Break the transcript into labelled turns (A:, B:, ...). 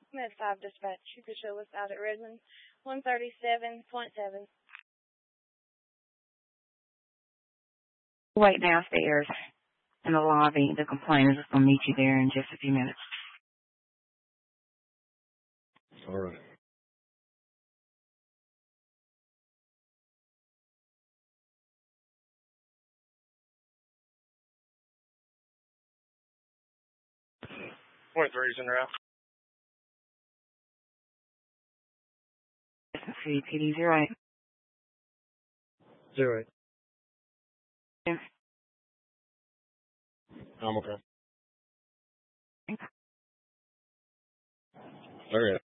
A: Med 5 dispatch. You could show us out at Redmond, 137.7.
B: Wait downstairs in the lobby. The complainers is going to meet you there in just a few minutes.
C: All right. Point 3's in route.
B: PD 08.
C: 08.
B: Yeah.
C: I'm okay. Okay.